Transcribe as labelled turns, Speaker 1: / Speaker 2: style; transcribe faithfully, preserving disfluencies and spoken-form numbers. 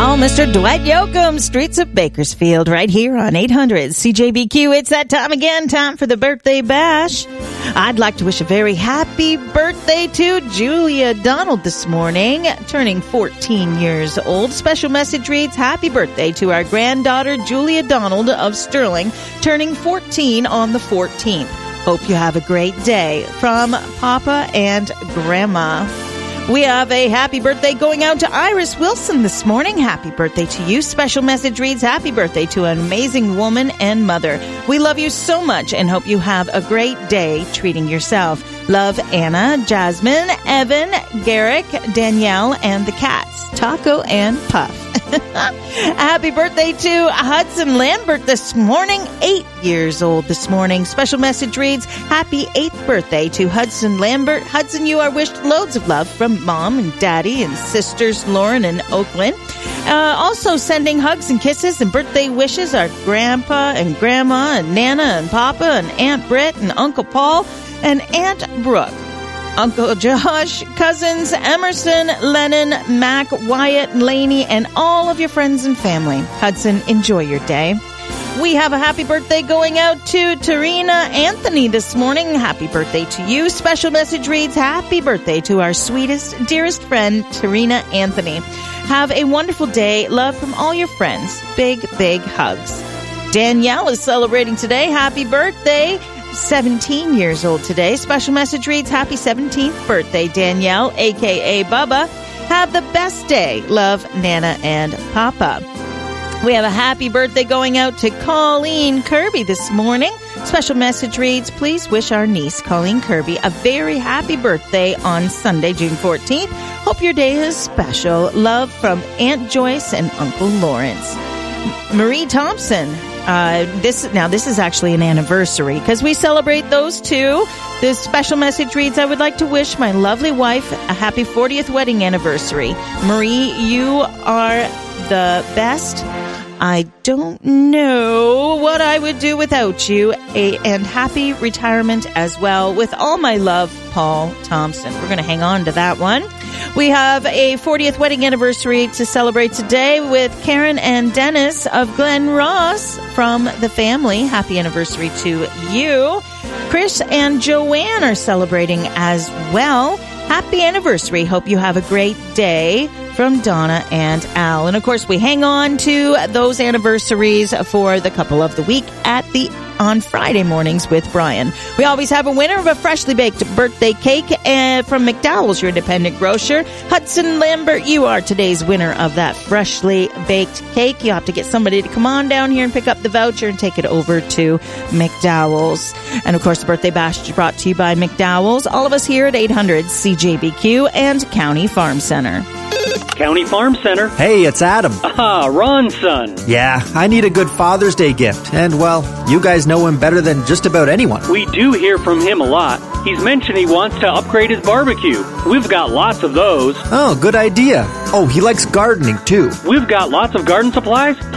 Speaker 1: Oh, Mister Dwight Yoakam, Streets of Bakersfield, right here on eight hundred C J B Q. It's that time again, time for the birthday bash. I'd like to wish a very happy birthday to Julia Donald this morning, turning fourteen years old. Special message reads, happy birthday to our granddaughter, Julia Donald of Sterling, turning fourteen on the fourteenth. Hope you have a great day. From Papa and Grandma. We have a happy birthday going out to Iris Wilson this morning. Happy birthday to you. Special message reads, happy birthday to an amazing woman and mother. We love you so much and hope you have a great day treating yourself. Love, Anna, Jasmine, Evan, Garrick, Danielle, and the cats, Taco and Puff. Happy birthday to Hudson Lambert this morning, eight years old this morning. Special message reads, happy eighth birthday to Hudson Lambert. Hudson, you are wished loads of love from Mom and Daddy and sisters Lauren and Oakland. Uh, also sending hugs and kisses and birthday wishes are Grandpa and Grandma and Nana and Papa and Aunt Britt and Uncle Paul and Aunt Brooke. Uncle Josh, cousins, Emerson, Lennon, Mac, Wyatt, Laney, and all of your friends and family. Hudson, enjoy your day. We have a happy birthday going out to Tarina Anthony this morning. Happy birthday to you. Special message reads, happy birthday to our sweetest, dearest friend, Tarina Anthony. Have a wonderful day. Love from all your friends. Big, big hugs. Danielle is celebrating today. Happy birthday. seventeen years old today. Special message reads, happy seventeenth birthday, Danielle, a k a. Bubba. Have the best day. Love, Nana and Papa. We have a happy birthday going out to Colleen Kirby this morning. Special message reads, please wish our niece, Colleen Kirby, a very happy birthday on Sunday, June fourteenth. Hope your day is special. Love from Aunt Joyce and Uncle Lawrence. Marie Thompson. Uh, this now this is actually an anniversary because we celebrate those two. This special message reads, I would like to wish my lovely wife a happy fortieth wedding anniversary. Marie, you are the best. I don't know what I would do without you. A, and happy retirement as well. With all my love, Paul Thompson. We're going to hang on to that one. We have a fortieth wedding anniversary to celebrate today with Karen and Dennis of Glen Ross from the family. Happy anniversary to you. Chris and Joanne are celebrating as well. Happy anniversary. Hope you have a great day. From Donna and Al. And of course, we hang on to those anniversaries for the couple of the week at the on Friday mornings with Brian. We always have a winner of a freshly baked birthday cake uh, from McDowell's, your independent grocer. Hudson Lambert, you are today's winner of that freshly baked cake. You have to get somebody to come on down here and pick up the voucher and take it over to McDowell's. And of course, the birthday bash is brought to you by McDowell's. All of us here at eight hundred C J B Q and County Farm Center.
Speaker 2: County Farm Center.
Speaker 3: Hey, it's Adam.
Speaker 2: Ah, Ron's son.
Speaker 3: Yeah, I need a good Father's Day gift. And, well, you guys know him better than just about anyone.
Speaker 2: We do hear from him a lot. He's mentioned he wants to upgrade his barbecue. We've got lots of those.
Speaker 3: Oh, good idea. Oh, he likes gardening, too.
Speaker 2: We've got lots of garden supplies.